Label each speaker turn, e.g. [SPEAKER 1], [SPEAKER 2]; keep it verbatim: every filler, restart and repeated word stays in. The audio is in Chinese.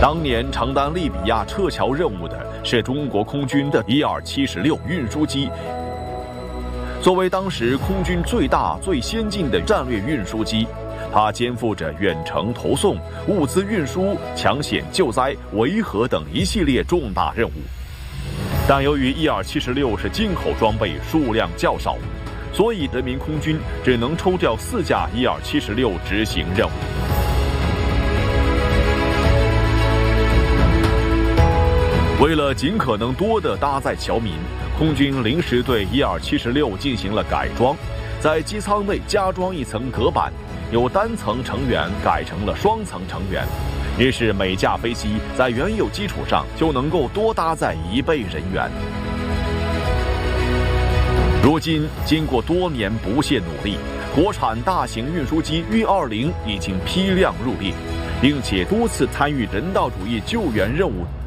[SPEAKER 1] 当年承担利比亚撤侨任务的是中国空军的伊尔七十六运输机。作为当时空军最大、最先进的战略运输机，它肩负着远程投送、物资运输、抢险救灾、维和等一系列重大任务。但由于伊尔七十六是进口装备，数量较少，所以人民空军只能抽调四架伊尔七十六执行任务。为了尽可能多地搭载侨民，空军临时对伊尔七十六进行了改装，在机舱内加装一层隔板，由单层成员改成了双层成员，于是每架飞机在原有基础上就能够多搭载一倍人员。如今，经过多年不懈努力，国产大型运输机运二零已经批量入列，并且多次参与人道主义救援任务。